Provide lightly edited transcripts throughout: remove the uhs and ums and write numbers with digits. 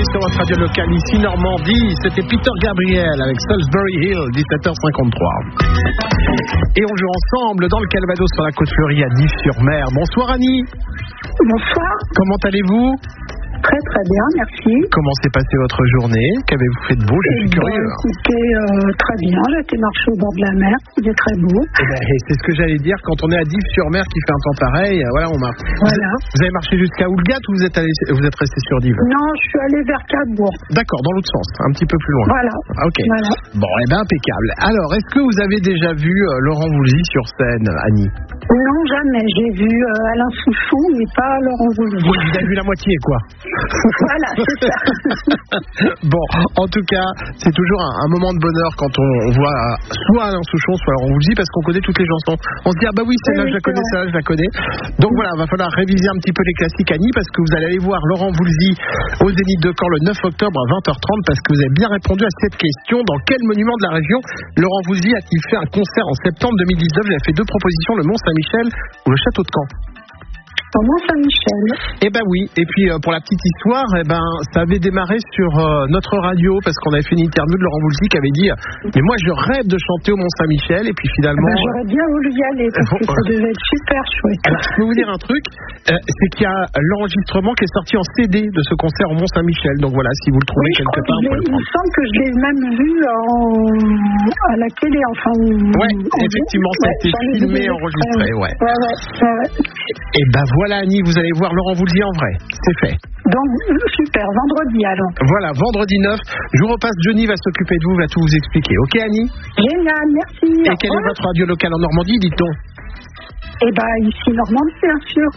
sur votre radio locale, ici Normandie. C'était Peter Gabriel avec Salisbury Hill, 17h53. Et on joue ensemble dans le Calvados sur la côte fleurie à Dives-sur-Mer. Bonsoir Annie. Bonsoir. Comment allez-vous ? Très très bien, merci. Comment s'est passée votre journée ? Qu'avez-vous fait de beau ? Je suis curieux. Écoutez, très bien. J'ai été marcher au bord de la mer. C'était très beau. C'est ce que j'allais dire. Quand on est à Dives-sur-Mer qui fait un temps pareil, voilà, on marche. Voilà. Vous avez marché jusqu'à Oulgat ou vous êtes resté sur Dives ? Non, je suis allée vers Cadebourg. D'accord, dans l'autre sens, un petit peu plus loin. Voilà. Ok. Voilà. Bon, impeccable. Alors, est-ce que vous avez déjà vu Laurent Voulzy sur scène, Annie ? Non, jamais. J'ai vu Alain Souchon, mais pas Laurent Voulzy. Oui, vous avez vu la moitié, quoi. Voilà, c'est ça. Bon, en tout cas, c'est toujours un moment de bonheur quand on voit soit Alain Souchon, soit Laurent Voulzy, parce qu'on connaît toutes les chansons. On se dit, ah bah oui, celle-là, je la connais, ça, je la connais. Donc voilà, va falloir réviser un petit peu les classiques, Annie, parce que vous allez aller voir Laurent Voulzy au Zénith de Caen le 9 octobre à 20h30, parce que vous avez bien répondu à cette question. Dans quel monument de la région Laurent Voulzy a-t-il fait un concert en septembre 2019 ? J'avais fait 2 propositions, le Mont-Saint-Michel ou le Château de Caen. Au Mont-Saint-Michel. Eh ben oui, et puis pour la petite histoire, ça avait démarré sur notre radio parce qu'on avait fait une interview de Laurent Voulzy qui avait dit mais moi je rêve de chanter au Mont-Saint-Michel, et puis finalement j'aurais bien voulu y aller parce que ça devait être super chouette. Alors je peux vous dire un truc, c'est qu'il y a l'enregistrement qui est sorti en CD de ce concert au Mont-Saint-Michel, donc voilà, si vous le trouvez quelque part. Il me semble que je l'ai même vu à la télé, enfin. Ouais, effectivement, ça a été filmé, enregistré, ouais. Et ben voilà Annie, vous allez voir Laurent Voulzy en vrai, c'est fait. Donc super, vendredi alors. Voilà, vendredi 9, je vous repasse, Johnny va s'occuper de vous, va tout vous expliquer, ok Annie ? Génial, merci. Et quelle est votre radio locale en Normandie, dites-donc ? Eh ben ici Normandie, bien sûr.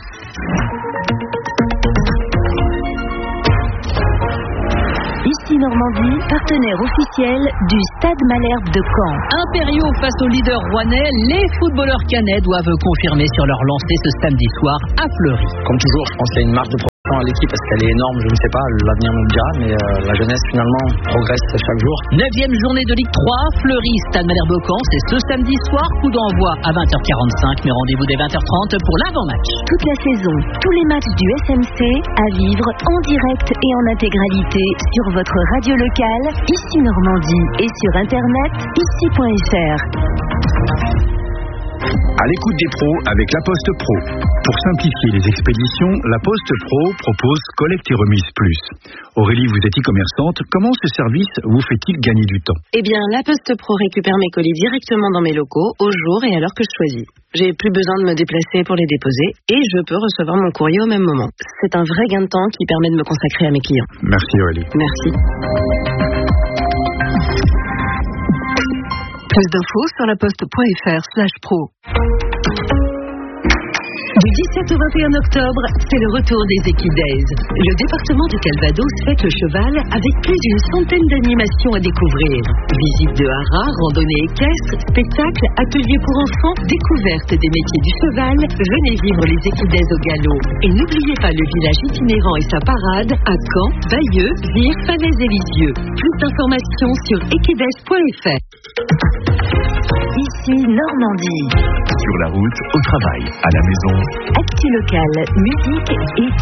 Ici Normandie, partenaire officiel du Stade Malherbe de Caen. Impériaux face au leader rouennais, les footballeurs cannais doivent confirmer sur leur lancée ce samedi soir à Fleury. Comme toujours, je pense qu'il y a une marge de progression à l'équipe parce qu'elle est énorme, je ne sais pas, l'avenir nous le dira, mais la jeunesse finalement progresse chaque jour. 9e journée de Ligue 3, Fleury, Stade Malherbe de Caen, c'est ce samedi soir, coup d'envoi à 20h45, mais rendez-vous dès 20h30 pour l'avant-match. Toute la saison, tous les matchs du SMC à vivre en direct et en intégralité sur votre radio locale, ici Normandie, et sur internet, ici.fr. À l'écoute des pros avec La Poste Pro. Pour simplifier les expéditions, La Poste Pro propose collecte et remise plus. Aurélie, vous êtes e-commerçante. Comment ce service vous fait-il gagner du temps ? Eh bien, La Poste Pro récupère mes colis directement dans mes locaux, au jour et à l'heure que je choisis. J'ai plus besoin de me déplacer pour les déposer et je peux recevoir mon courrier au même moment. C'est un vrai gain de temps qui permet de me consacrer à mes clients. Merci Aurélie. Merci. Plus d'infos sur laposte.fr/pro. Du 17 au 21 octobre, c'est le retour des Equidays. Le département du Calvados fête le cheval avec plus d'une centaine d'animations à découvrir. Visites de haras, randonnées équestres, spectacles, ateliers pour enfants, découverte des métiers du cheval. Venez vivre les Equidays au galop. Et n'oubliez pas le village itinérant et sa parade à Caen, Bayeux, Vire, Falaise et Lisieux. Plus d'informations sur equidays.fr. Ici Normandie. Sur la route, au travail, à la maison. Actu locale, musique et